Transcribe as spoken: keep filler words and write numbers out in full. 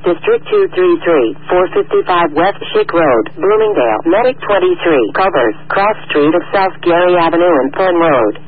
District two three three, four fifty-five West Schick Road, Bloomingdale. Medic twenty-three covers Cross Street of South Gary Avenue and Penn Road.